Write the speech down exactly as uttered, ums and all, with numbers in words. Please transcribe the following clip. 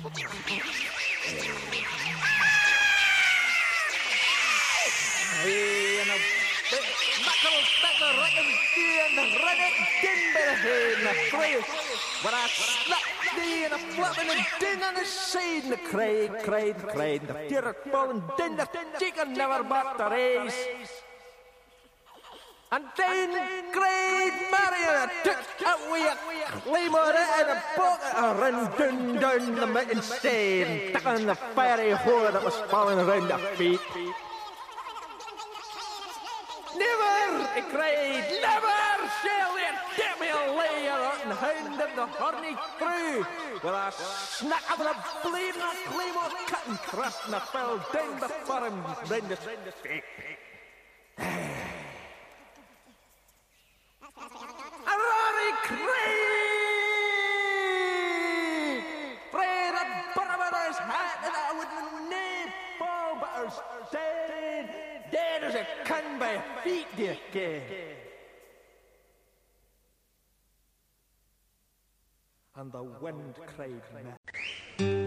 Hey, and a big knuckle better reckon and the running din by the head and the free. But I snap thee and a flapping and din on the side and the cried, cried, cried. The deer ball and din the chicken never back the race. And then cried Marion took away a claymore and a bucket and ran down, down the mountain side, stuck on the fiery hole that was falling around their feet. Never, he cried, never shall the devil lay a rotten hound of the horny crew. With a snack of the blade and a claymore cut and thrust and a fell down before him round his feet. A roaring cry! Fred had bought his hat and I would nae fall but I was dead, dead as a can by feet, dear kid. And the wind cried,